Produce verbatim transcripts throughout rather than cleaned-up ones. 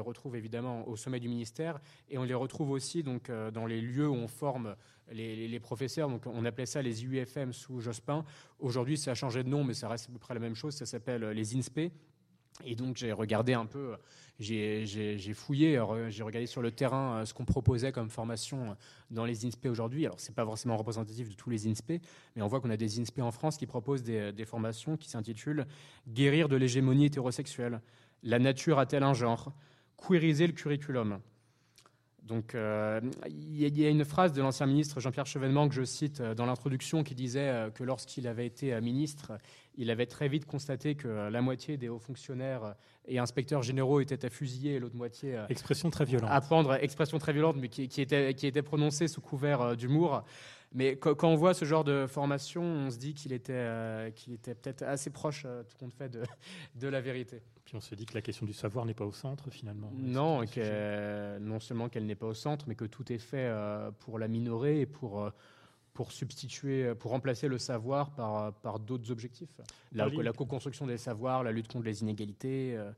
retrouve évidemment au sommet du ministère, et on les retrouve aussi donc, euh, dans les lieux où on forme les, les, les professeurs. Donc, on appelait ça les I U F M sous Jospin. Aujourd'hui, ça a changé de nom, mais ça reste à peu près la même chose. Ça s'appelle les I N S P. Et donc, j'ai regardé un peu, j'ai, j'ai, j'ai fouillé, j'ai regardé sur le terrain ce qu'on proposait comme formation dans les I N S P aujourd'hui. Alors, ce n'est pas forcément représentatif de tous les I N S P, mais on voit qu'on a des I N S P en France qui proposent des, des formations qui s'intitulent « Guérir de l'hégémonie hétérosexuelle »,« La nature a-t-elle un genre ?»« Queeriser le curriculum ». Donc, euh, il y a une phrase de l'ancien ministre Jean-Pierre Chevènement que je cite dans l'introduction qui disait que lorsqu'il avait été ministre, il avait très vite constaté que la moitié des hauts fonctionnaires et inspecteurs généraux étaient à fusiller et l'autre moitié expression très violente. à pendre. Expression très violente, mais qui, qui, était, qui était prononcée sous couvert d'humour. Mais quand on voit ce genre de formation, on se dit qu'il était, euh, qu'il était peut-être assez proche, euh, tout compte fait, de, de la vérité. Puis on se dit que la question du savoir n'est pas au centre, finalement. Non, et que, euh, non seulement qu'elle n'est pas au centre, mais que tout est fait euh, pour la minorer et pour, euh, pour substituer, pour remplacer le savoir par, par d'autres objectifs. La, la co-construction des savoirs, la lutte contre les inégalités. Euh,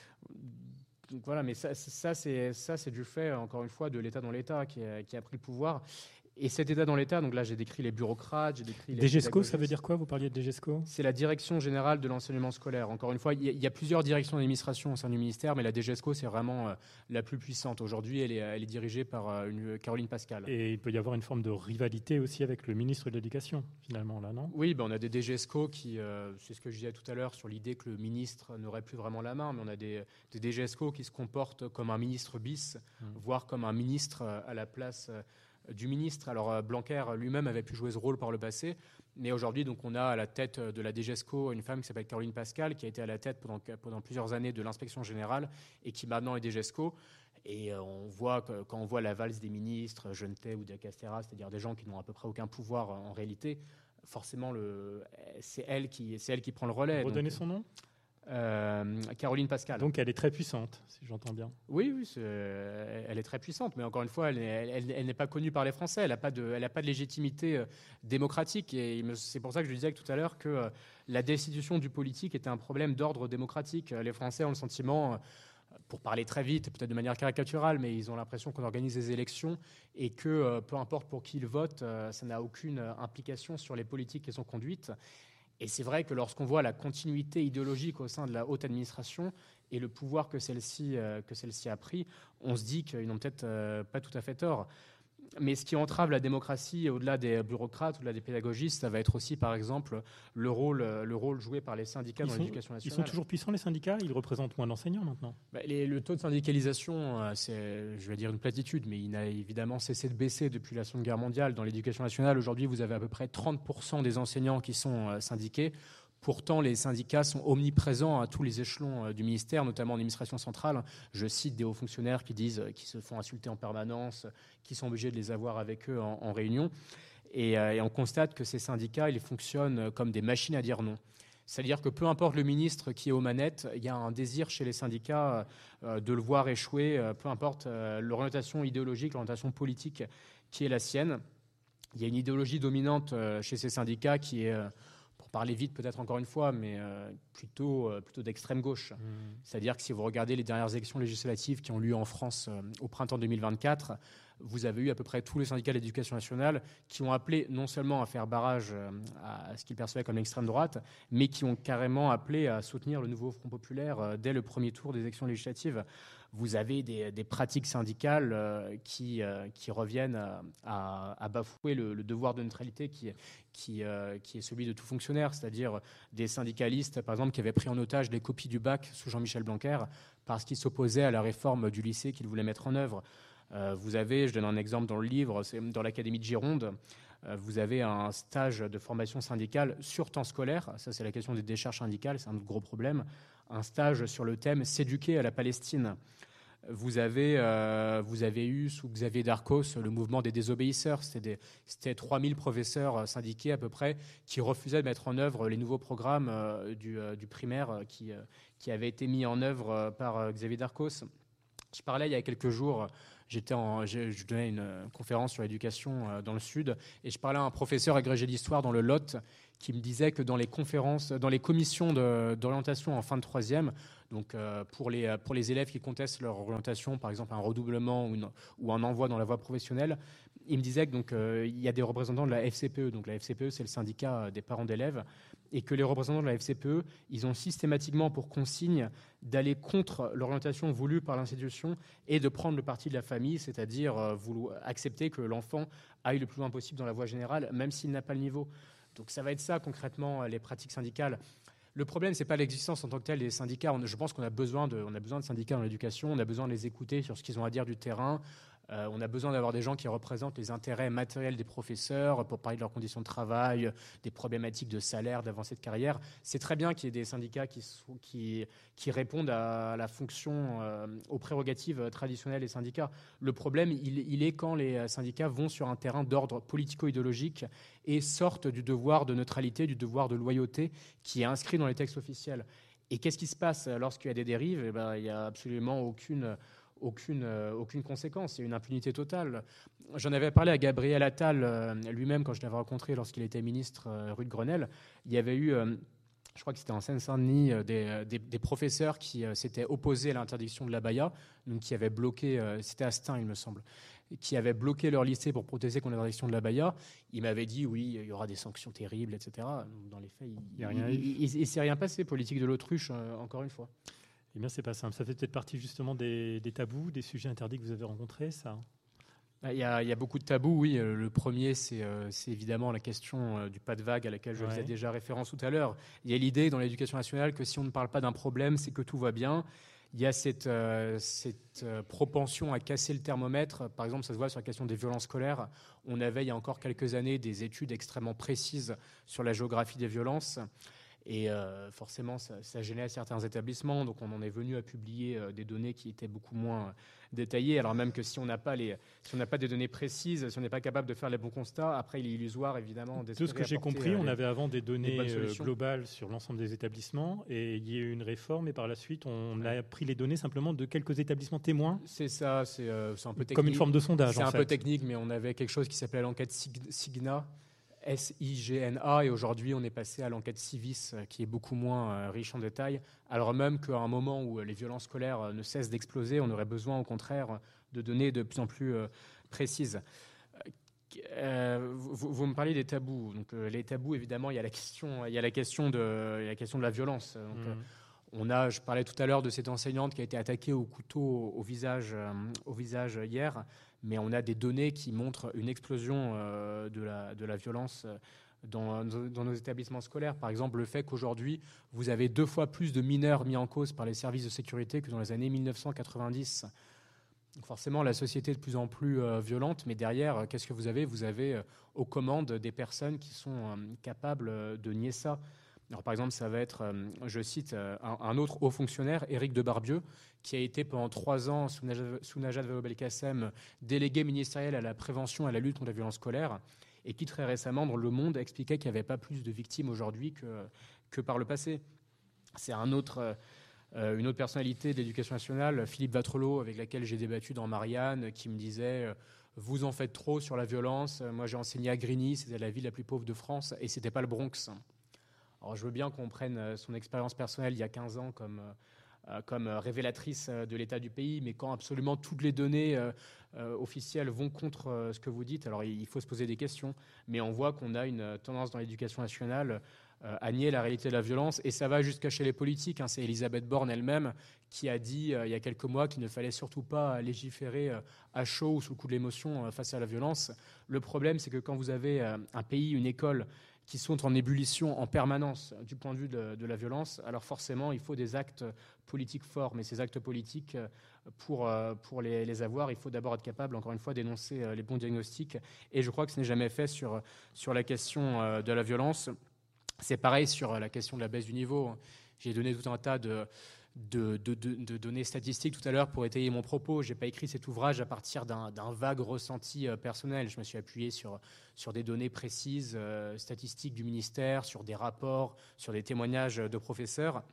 donc voilà, mais ça, ça, c'est, ça, c'est du fait, encore une fois, de l'État dans l'État qui a, qui a pris le pouvoir. Et cet État dans l'État, donc là j'ai décrit les bureaucrates, j'ai décrit les... DGESCO, ça veut dire quoi? Vous parliez de DGESCO? C'est la Direction Générale de l'Enseignement Scolaire. Encore une fois, il y, y a plusieurs directions d'administration au sein du ministère, mais la DGESCO, c'est vraiment euh, la plus puissante. Aujourd'hui, elle est, elle est dirigée par euh, une, Caroline Pascal. Et il peut y avoir une forme de rivalité aussi avec le ministre de l'Éducation, finalement, là, non? Oui, ben on a des DGESCO qui, euh, c'est ce que je disais tout à l'heure, sur l'idée que le ministre n'aurait plus vraiment la main, mais on a des, des DGESCO qui se comportent comme un ministre bis, mmh. voire comme un ministre à la place... Euh, du ministre. Alors Blanquer lui-même avait pu jouer ce rôle par le passé, mais aujourd'hui donc on a à la tête de la DGESCO une femme qui s'appelle Caroline Pascal, qui a été à la tête pendant, pendant plusieurs années de l'inspection générale et qui maintenant est DGESCO. Et on voit que, quand on voit la valse des ministres, Jeunetet ou de Castera, c'est-à-dire des gens qui n'ont à peu près aucun pouvoir en réalité, forcément le, c'est elle qui, c'est elle qui prend le relais. Redonnez son nom. Euh, Caroline Pascal. Donc elle est très puissante, si j'entends bien. Oui, oui, c'est, elle est très puissante, mais encore une fois, elle, elle, elle, elle n'est pas connue par les Français. Elle n'a pas de, elle n'a pas de légitimité euh, démocratique, et c'est pour ça que je disais tout à l'heure que euh, la destitution du politique était un problème d'ordre démocratique. Les Français ont le sentiment, euh, pour parler très vite, peut-être de manière caricaturale, mais ils ont l'impression qu'on organise des élections et que euh, peu importe pour qui ils votent, euh, ça n'a aucune implication sur les politiques qui sont conduites. Et c'est vrai que lorsqu'on voit la continuité idéologique au sein de la haute administration et le pouvoir que celle-ci, euh, que celle-ci a pris, on se dit qu'ils n'ont peut-être euh, pas tout à fait tort. Mais ce qui entrave la démocratie, au-delà des bureaucrates, au-delà des pédagogistes, ça va être aussi, par exemple, le rôle, le rôle joué par les syndicats ils dans sont, l'éducation nationale. Ils sont toujours puissants, les syndicats? Ils représentent moins d'enseignants maintenant? bah, les, Le taux de syndicalisation, euh, c'est, je vais dire une platitude, mais il n'a évidemment cessé de baisser depuis la Seconde Guerre mondiale. Dans l'éducation nationale, aujourd'hui, vous avez à peu près trente pour cent des enseignants qui sont euh, syndiqués. Pourtant, les syndicats sont omniprésents à tous les échelons du ministère, notamment en administration centrale. Je cite des hauts fonctionnaires qui disent qu'ils se font insulter en permanence, qui sont obligés de les avoir avec eux en, en réunion. Et, euh, et on constate que ces syndicats, ils fonctionnent comme des machines à dire non. C'est-à-dire que peu importe le ministre qui est aux manettes, il y a un désir chez les syndicats euh, de le voir échouer, euh, peu importe euh, l'orientation idéologique, l'orientation politique qui est la sienne. Il y a une idéologie dominante euh, chez ces syndicats qui est... Euh, pour parler vite peut-être encore une fois, mais euh, plutôt, euh, plutôt d'extrême gauche. Mmh. C'est-à-dire que si vous regardez les dernières élections législatives qui ont lieu en France euh, au printemps deux mille vingt-quatre, vous avez eu à peu près tous les syndicats de l'éducation nationale qui ont appelé non seulement à faire barrage euh, à ce qu'ils percevaient comme l'extrême droite, mais qui ont carrément appelé à soutenir le nouveau Front populaire euh, dès le premier tour des élections législatives. Vous avez des, des pratiques syndicales euh, qui, euh, qui reviennent à, à, à bafouer le, le devoir de neutralité qui, qui, euh, qui est celui de tout fonctionnaire, c'est-à-dire des syndicalistes, par exemple, qui avaient pris en otage les copies du bac sous Jean-Michel Blanquer parce qu'ils s'opposaient à la réforme du lycée qu'ils voulaient mettre en œuvre. Euh, vous avez, je donne un exemple dans le livre, c'est dans l'Académie de Gironde, euh, vous avez un stage de formation syndicale sur temps scolaire, ça c'est la question des décharges syndicales, c'est un autre gros problème, un stage sur le thème « S'éduquer à la Palestine ». Vous avez, euh, vous avez eu, sous Xavier Darcos, le mouvement des désobéisseurs. C'était, des, c'était trois mille professeurs syndiqués à peu près qui refusaient de mettre en œuvre les nouveaux programmes euh, du, euh, du primaire qui, euh, qui avaient été mis en œuvre par euh, Xavier Darcos. Je parlais il y a quelques jours, j'étais en, je, je donnais une conférence sur l'éducation dans le Sud, et je parlais à un professeur agrégé d'histoire dans le Lot qui me disait que dans les conférences, dans les commissions de, d'orientation en fin de troisième, donc euh, pour, les, pour les élèves qui contestent leur orientation, par exemple un redoublement ou, une, ou un envoi dans la voie professionnelle, il me disait que donc euh, il y a des représentants de la F C P E, donc la F C P E c'est le syndicat des parents d'élèves, et que les représentants de la F C P E, ils ont systématiquement pour consigne d'aller contre l'orientation voulue par l'institution et de prendre le parti de la famille, c'est-à-dire euh, vouloir accepter que l'enfant aille le plus loin possible dans la voie générale, même s'il n'a pas le niveau. Donc ça va être ça concrètement les pratiques syndicales. Le problème, ce n'est pas l'existence en tant que telle des syndicats. On, je pense qu'on a besoin de, on a besoin de syndicats dans l'éducation, on a besoin de les écouter sur ce qu'ils ont à dire du terrain. Euh, on a besoin d'avoir des gens qui représentent les intérêts matériels des professeurs pour parler de leurs conditions de travail, des problématiques de salaire, d'avancée de carrière. C'est très bien qu'il y ait des syndicats qui, qui, qui répondent à la fonction, euh, aux prérogatives traditionnelles des syndicats. Le problème, il, il est quand les syndicats vont sur un terrain d'ordre politico-idéologique et sortent du devoir de neutralité, du devoir de loyauté qui est inscrit dans les textes officiels. Et qu'est-ce qui se passe lorsqu'il y a des dérives ? Eh ben, il n'y a absolument aucune... Aucune, euh, aucune conséquence, il y a une impunité totale. J'en avais parlé à Gabriel Attal euh, lui-même quand je l'avais rencontré lorsqu'il était ministre euh, rue de Grenelle. Il y avait eu, euh, je crois que c'était en Seine-Saint-Denis, euh, des, des, des professeurs qui euh, s'étaient opposés à l'interdiction de l'abaya, donc qui avaient bloqué, euh, c'était à Stein il me semble, qui avaient bloqué leur lycée pour protester contre l'interdiction de l'abaya. Il m'avait dit oui, il y aura des sanctions terribles, et cetera. Dans les faits, il ne s'est rien passé, politique de l'autruche, euh, encore une fois. Eh bien, c'est pas simple. Ça fait peut-être partie justement des, des tabous, des sujets interdits que vous avez rencontrés, ça ? Il y, a, il y a beaucoup de tabous, oui. Le premier, c'est, euh, c'est évidemment la question euh, du pas de vague à laquelle je ouais. faisais déjà référence tout à l'heure. Il y a l'idée dans l'éducation nationale que si on ne parle pas d'un problème, c'est que tout va bien. Il y a cette, euh, cette euh, propension à casser le thermomètre. Par exemple, ça se voit sur la question des violences scolaires. On avait, il y a encore quelques années, des études extrêmement précises sur la géographie des violences. Et euh, forcément, ça, ça gênait certains établissements. Donc, on en est venu à publier euh, des données qui étaient beaucoup moins euh, détaillées. Alors même que si on n'a pas les, si on n'a pas des données précises, si on n'est pas capable de faire les bons constats, après, il est illusoire, évidemment. De ce que j'ai compris, euh, on avait avant des données des globales sur l'ensemble des établissements, et il y a eu une réforme, et par la suite, on a pris les données simplement de quelques établissements témoins. C'est ça, c'est, euh, c'est un peu technique. Comme une forme de sondage, C'est en un fait. peu technique, mais on avait quelque chose qui s'appelait l'enquête Signa. S I G N A, et aujourd'hui on est passé à l'enquête Civis qui est beaucoup moins euh, riche en détails, alors même qu'à un moment où les violences scolaires euh, ne cessent d'exploser, on aurait besoin au contraire de données de plus en plus euh, précises. Euh, vous, vous me parlez des tabous. Donc, euh, les tabous, évidemment, il y a la question, il y a la question, de, il y a la, question de la violence. Donc, mmh. euh, on a, je parlais tout à l'heure de cette enseignante qui a été attaquée au couteau au, au, visage, euh, au visage hier. Mais on a des données qui montrent une explosion euh, de, la, de la violence dans, dans nos établissements scolaires. Par exemple, le fait qu'aujourd'hui, vous avez deux fois plus de mineurs mis en cause par les services de sécurité que dans les années mille neuf cent quatre-vingt-dix. Donc forcément, la société est de plus en plus euh, violente, mais derrière, qu'est-ce que vous avez ? Vous avez euh, aux commandes des personnes qui sont euh, capables de nier ça. Alors, par exemple, ça va être, euh, je cite, euh, un, un autre haut fonctionnaire, Éric Debarbieu, qui a été pendant trois ans sous Najat, sous Najat Vallaud-Belkacem délégué ministériel à la prévention et à la lutte contre la violence scolaire, et qui très récemment, dans Le Monde, expliquait qu'il n'y avait pas plus de victimes aujourd'hui que, que par le passé. C'est un autre, euh, une autre personnalité de l'éducation nationale, Philippe Vatrelot, avec laquelle j'ai débattu dans Marianne, qui me disait euh, « Vous en faites trop sur la violence. Moi, j'ai enseigné à Grigny, c'était la ville la plus pauvre de France, et c'était pas le Bronx. » Alors, je veux bien qu'on prenne son expérience personnelle il y a quinze ans comme, euh, comme révélatrice de l'état du pays, mais quand absolument toutes les données euh, euh, officielles vont contre euh, ce que vous dites, alors il faut se poser des questions. Mais on voit qu'on a une tendance dans l'éducation nationale euh, à nier la réalité de la violence, et ça va jusqu'à chez les politiques. Hein. C'est Elisabeth Borne elle-même qui a dit euh, il y a quelques mois qu'il ne fallait surtout pas légiférer euh, à chaud ou sous le coup de l'émotion euh, face à la violence. Le problème, c'est que quand vous avez euh, un pays, une école, qui sont en ébullition en permanence du point de vue de, de la violence, alors forcément, il faut des actes politiques forts. Mais ces actes politiques, pour, pour les, les avoir, il faut d'abord être capable, encore une fois, d'énoncer les bons diagnostics. Et je crois que ce n'est jamais fait sur, sur la question de la violence. C'est pareil sur la question de la baisse du niveau. J'ai donné tout un tas de... De, de, de, de données statistiques tout à l'heure pour étayer mon propos. Je n'ai pas écrit cet ouvrage à partir d'un, d'un vague ressenti euh, personnel. Je me suis appuyé sur, sur des données précises, euh, statistiques du ministère, sur des rapports, sur des témoignages de professeurs.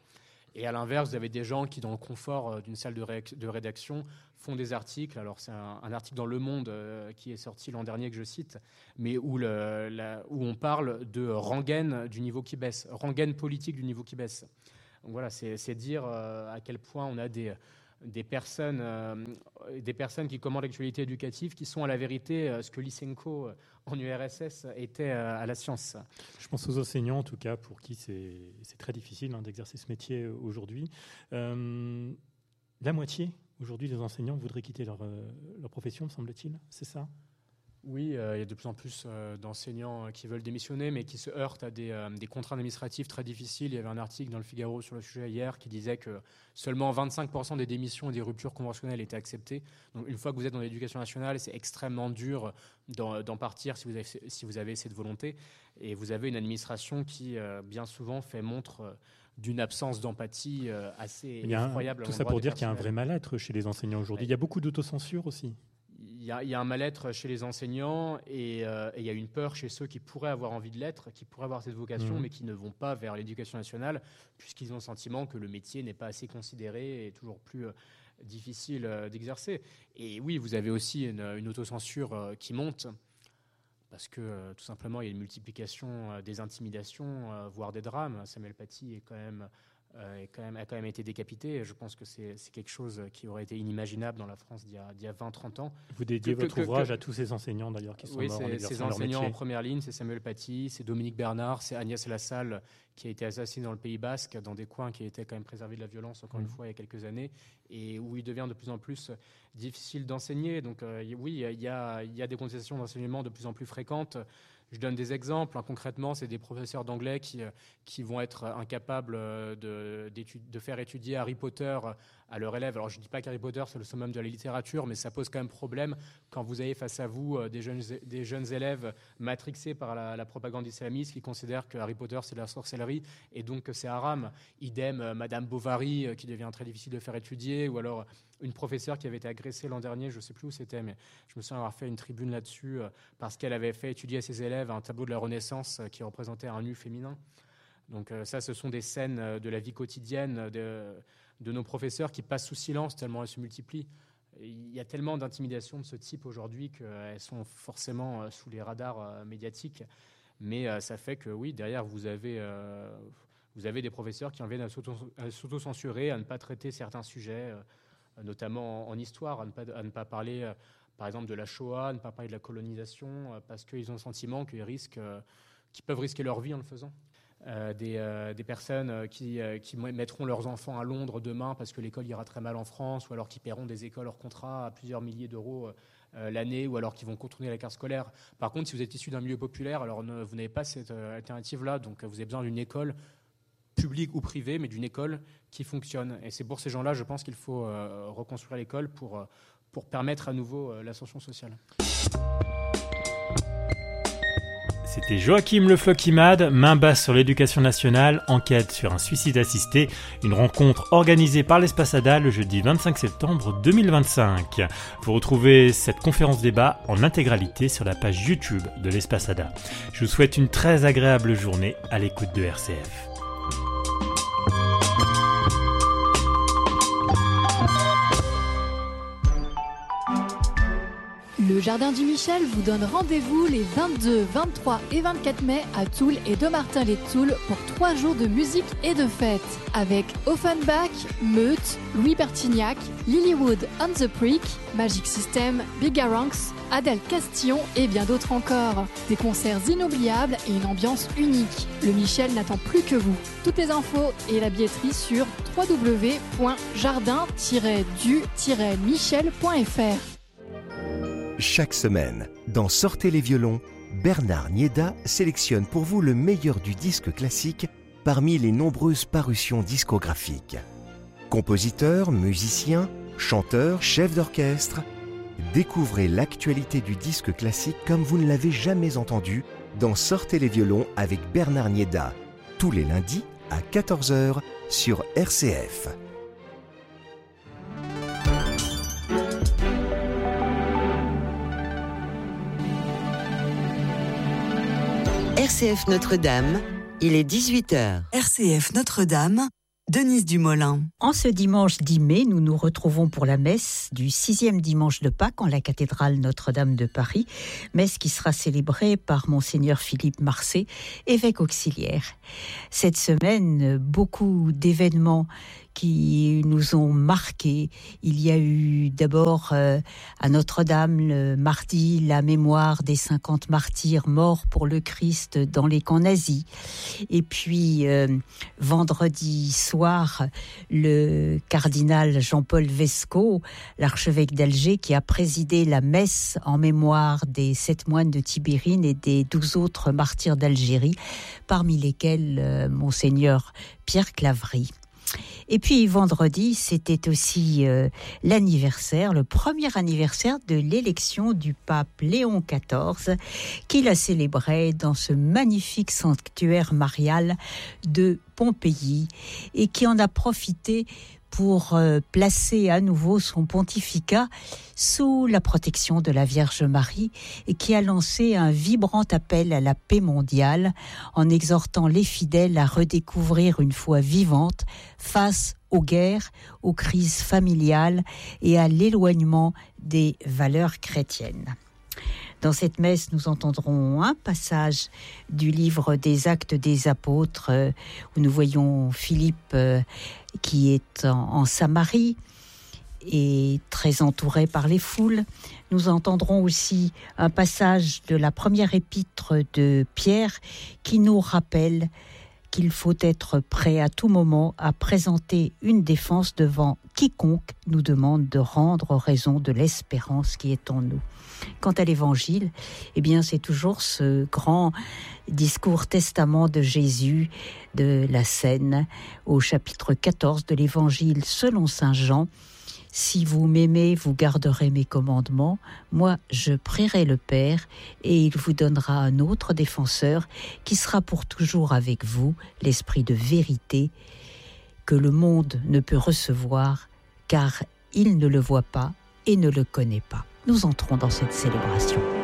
Et à l'inverse, vous avez des gens qui, dans le confort d'une salle de, ré- de rédaction, font des articles. Alors, c'est un, un article dans Le Monde euh, qui est sorti l'an dernier que je cite, mais où, le, la, où on parle de rengaine du niveau qui baisse, rengaine politique du niveau qui baisse. Donc voilà, c'est, c'est dire euh, à quel point on a des... Des personnes, euh, des personnes qui commandent l'actualité éducative, qui sont à la vérité euh, ce que Lysenko euh, en U R S S était euh, à la science. Je pense aux enseignants, en tout cas, pour qui c'est, c'est très difficile hein, d'exercer ce métier aujourd'hui. Euh, la moitié, aujourd'hui, des enseignants voudraient quitter leur, euh, leur profession, me semble-t-il. C'est ça ? Oui, euh, il y a de plus en plus euh, d'enseignants qui veulent démissionner, mais qui se heurtent à des, euh, des contraintes administratives très difficiles. Il y avait un article dans le Figaro sur le sujet hier qui disait que seulement vingt-cinq pour cent des démissions et des ruptures conventionnelles étaient acceptées. Donc, une fois que vous êtes dans l'éducation nationale, c'est extrêmement dur d'en, d'en partir si vous, avez, si vous avez cette volonté. Et vous avez une administration qui, euh, bien souvent, fait montre euh, d'une absence d'empathie euh, assez il y a effroyable. Un, tout ça pour dire qu'il y a un vrai mal-être chez les enseignants aujourd'hui. Ouais. Il y a beaucoup d'autocensure aussi. Il y, a, il y a un mal-être chez les enseignants et, euh, et il y a une peur chez ceux qui pourraient avoir envie de l'être, qui pourraient avoir cette vocation, mmh. mais qui ne vont pas vers l'éducation nationale, puisqu'ils ont le sentiment que le métier n'est pas assez considéré et toujours plus euh, difficile euh, d'exercer. Et oui, vous avez aussi une, une autocensure euh, qui monte, parce que euh, tout simplement, il y a une multiplication euh, des intimidations, euh, voire des drames. Samuel Paty est quand même... Euh, est quand même, a quand même été décapité. Je pense que c'est, c'est quelque chose qui aurait été inimaginable dans la France d'il y a, d'il y a vingt trente ans. Vous dédiez que, votre que, ouvrage que, à tous ces enseignants d'ailleurs qui sont oui, morts en exerçant ces leur métier. Enseignants en première ligne, c'est Samuel Paty, c'est Dominique Bernard, c'est Agnès Lassalle qui a été assassinée dans le Pays Basque, dans des coins qui étaient quand même préservés de la violence, encore mmh. une fois, il y a quelques années, et où il devient de plus en plus difficile d'enseigner. Donc euh, oui, il y a, il y a des contestations d'enseignement de plus en plus fréquentes. Je donne des exemples. Hein. Concrètement, c'est des professeurs d'anglais qui, qui vont être incapables de, de faire étudier Harry Potter à leurs élèves. Alors, je ne dis pas qu'Harry Potter, c'est le summum de la littérature, mais ça pose quand même problème quand vous avez face à vous des jeunes, des jeunes élèves matrixés par la, la propagande islamiste qui considèrent que Harry Potter, c'est de la sorcellerie et donc que c'est haram. Idem, euh, Madame Bovary, euh, qui devient très difficile de faire étudier, ou alors une professeure qui avait été agressée l'an dernier, je ne sais plus où c'était, mais je me souviens avoir fait une tribune là-dessus euh, parce qu'elle avait fait étudier à ses élèves un tableau de la Renaissance euh, qui représentait un nu féminin. Donc euh, ça, ce sont des scènes euh, de la vie quotidienne de, de nos professeurs qui passent sous silence tellement elles se multiplient. Il y a tellement d'intimidations de ce type aujourd'hui qu'elles sont forcément euh, sous les radars euh, médiatiques. Mais euh, ça fait que, oui, derrière, vous avez, euh, vous avez des professeurs qui en viennent à, s'auto, à s'auto-censurer, à ne pas traiter certains sujets, euh, notamment en, en histoire, à ne pas, à ne pas parler, euh, par exemple, de la Shoah, à ne pas parler de la colonisation, euh, parce qu'ils ont le sentiment qu'ils, risquent, euh, qu'ils peuvent risquer leur vie en le faisant. Euh, des, euh, des personnes qui, euh, qui mettront leurs enfants à Londres demain parce que l'école ira très mal en France, ou alors qui paieront des écoles hors contrat à plusieurs milliers d'euros euh, l'année, ou alors qui vont contourner la carte scolaire. Par contre, si vous êtes issu d'un milieu populaire, alors ne, vous n'avez pas cette euh, alternative-là, donc vous avez besoin d'une école publique ou privée, mais d'une école qui fonctionne. Et c'est pour ces gens-là, je pense qu'il faut euh, reconstruire l'école pour, euh, pour permettre à nouveau euh, l'ascension sociale. C'était Joachim Le Floquimade, main basse sur l'éducation nationale, enquête sur un suicide assisté, une rencontre organisée par l'Espasada le jeudi vingt-cinq septembre deux mille vingt-cinq. Vous retrouvez cette conférence débat en intégralité sur la page YouTube de l'Espasada. Je vous souhaite une très agréable journée à l'écoute de R C F. Le Jardin du Michel vous donne rendez-vous les vingt-deux, vingt-trois et vingt-quatre mai à Toul et Dommartin-les-Toul pour trois jours de musique et de fête. Avec Offenbach, Meute, Louis Bertignac, Lilywood on the Creek, Magic System, Bigaranx, Adèle Castillon et bien d'autres encore. Des concerts inoubliables et une ambiance unique. Le Michel n'attend plus que vous. Toutes les infos et la billetterie sur w w w point jardin tiret du tiret michel point f r. Chaque semaine, dans Sortez les violons, Bernard Nieda sélectionne pour vous le meilleur du disque classique parmi les nombreuses parutions discographiques. Compositeur, musicien, chanteur, chef d'orchestre, découvrez l'actualité du disque classique comme vous ne l'avez jamais entendu dans Sortez les violons avec Bernard Nieda, tous les lundis à quatorze heures sur R C F. R C F Notre-Dame, il est dix-huit heures. R C F Notre-Dame, Denise Dumoulin. En ce dimanche dix mai, nous nous retrouvons pour la messe du sixième dimanche de Pâques en la cathédrale Notre-Dame de Paris, messe qui sera célébrée par Monseigneur Philippe Marcet, évêque auxiliaire. Cette semaine, beaucoup d'événements qui nous ont marqués. Il y a eu d'abord euh, à Notre-Dame le mardi la mémoire des cinquante martyrs morts pour le Christ dans les camps nazis. Et puis euh, vendredi soir, le cardinal Jean-Paul Vesco, l'archevêque d'Alger, qui a présidé la messe en mémoire des sept moines de Tibérine et des douze autres martyrs d'Algérie, parmi lesquels euh, Monseigneur Pierre Claverie. Et puis vendredi, c'était aussi euh, l'anniversaire, le premier anniversaire de l'élection du pape Léon quatorze, qu'il a célébré dans ce magnifique sanctuaire marial de Pompéi et qui en a profité pour euh, placer à nouveau son pontificat sous la protection de la Vierge Marie et qui a lancé un vibrant appel à la paix mondiale en exhortant les fidèles à redécouvrir une foi vivante face aux guerres, aux crises familiales et à l'éloignement des valeurs chrétiennes. Dans cette messe, nous entendrons un passage du livre des Actes des Apôtres euh, où nous voyons Philippe euh, qui est en, en Samarie et très entouré par les foules. Nous entendrons aussi un passage de la première épître de Pierre qui nous rappelle qu'il faut être prêt à tout moment à présenter une défense devant quiconque nous demande de rendre raison de l'espérance qui est en nous. Quant à l'Évangile, eh bien, c'est toujours ce grand discours testament de Jésus de la Seine au chapitre quatorze de l'Évangile selon saint Jean. Si vous m'aimez, vous garderez mes commandements. Moi, je prierai le Père et il vous donnera un autre défenseur qui sera pour toujours avec vous, l'Esprit de vérité que le monde ne peut recevoir car il ne le voit pas et ne le connaît pas. Nous entrons dans cette célébration.